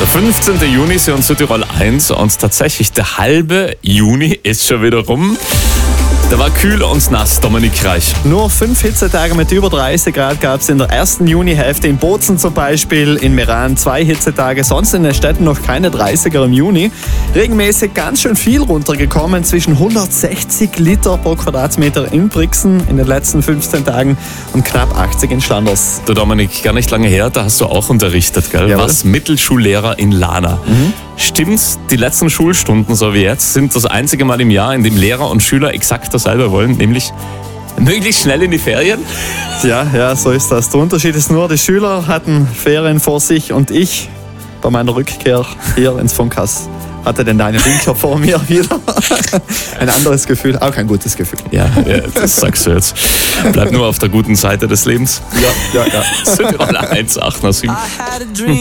Der 15. Juni ist ja in Südtirol 1 und tatsächlich der halbe Juni ist schon wieder rum. Da war kühl und nass, Dominik Reich. Nur 5 Hitzetage mit über 30 Grad gab es in der ersten Junihälfte. In Bozen zum Beispiel, in Meran 2 Hitzetage, sonst in den Städten noch keine 30er im Juni. Regenmäßig ganz schön viel runtergekommen, zwischen 160 Liter pro Quadratmeter in Brixen in den letzten 15 Tagen und knapp 80 in Schlanders. Du Dominik, gar nicht lange her, da hast du auch unterrichtet, gell? Jawohl. Was Mittelschullehrer in Lana. Stimmt's, die letzten Schulstunden, so wie jetzt, sind das einzige Mal im Jahr, in dem Lehrer und Schüler exakt dasselbe wollen, nämlich möglichst schnell in die Ferien? Ja, so ist das. Der Unterschied ist nur, die Schüler hatten Ferien vor sich und ich bei meiner Rückkehr hier ins Funkhaus hatte den Daniel Winkler vor mir wieder. Ein anderes Gefühl, auch kein gutes Gefühl. Ja, das sagst du jetzt. Bleib nur auf der guten Seite des Lebens. Ja. Südtirol 1, 8 nach Süden.